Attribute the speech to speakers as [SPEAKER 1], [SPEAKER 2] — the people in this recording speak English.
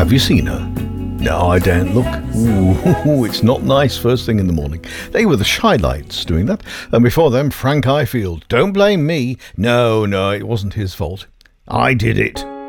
[SPEAKER 1] Have you seen her? No, I don't. Look. Ooh, it's not nice first thing in the morning. They were the Shy Lights doing that. And before them, Frank Ifield. Don't blame me. No, it wasn't his fault. I did it.